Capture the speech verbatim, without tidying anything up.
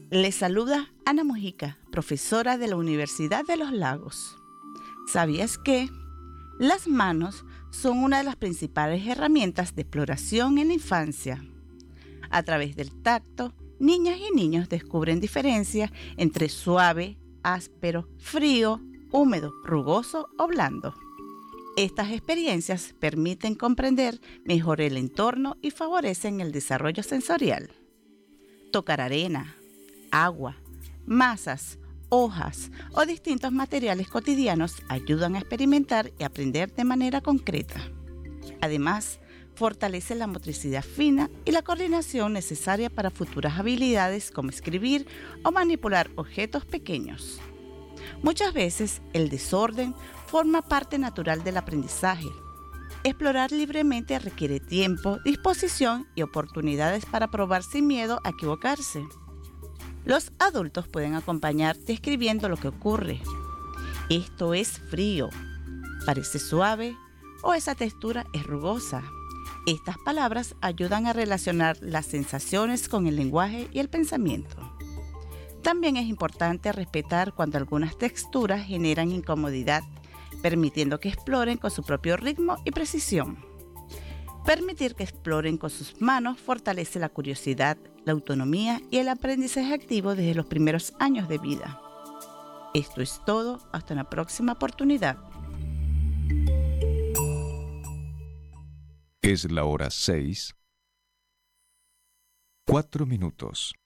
Les saluda Ana Mojica, profesora de la Universidad de los Lagos. ¿Sabías que las manos son una de las principales herramientas de exploración en la infancia? A través del tacto, niñas y niños descubren diferencias entre suave, áspero, frío, húmedo, rugoso o blando. Estas experiencias permiten comprender mejor el entorno y favorecen el desarrollo sensorial. Tocar arena, agua, masas, hojas o distintos materiales cotidianos ayudan a experimentar y aprender de manera concreta. Además, fortalece la motricidad fina y la coordinación necesaria para futuras habilidades como escribir o manipular objetos pequeños. Muchas veces, el desorden forma parte natural del aprendizaje. Explorar libremente requiere tiempo, disposición y oportunidades para probar sin miedo a equivocarse. Los adultos pueden acompañar describiendo lo que ocurre. Esto es frío, parece suave o esa textura es rugosa. Estas palabras ayudan a relacionar las sensaciones con el lenguaje y el pensamiento. También es importante respetar cuando algunas texturas generan incomodidad, permitiendo que exploren con su propio ritmo y precisión. Permitir que exploren con sus manos fortalece la curiosidad, la autonomía y el aprendizaje activo desde los primeros años de vida. Esto es todo, hasta una próxima oportunidad. Es la hora seis, cuatro minutos.